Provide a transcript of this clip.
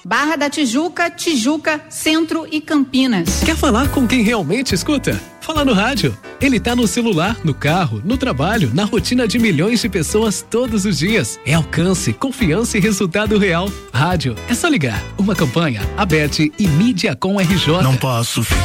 Barra da Tijuca, Tijuca, Centro e Campinas. Quer falar com quem realmente escuta? Fala no rádio. Ele tá no celular, no carro, no trabalho, na rotina de milhões de pessoas todos os dias. É alcance, confiança e resultado real. Rádio, é só ligar. Uma campanha, Abete e Mídia com RJ. Não posso ficar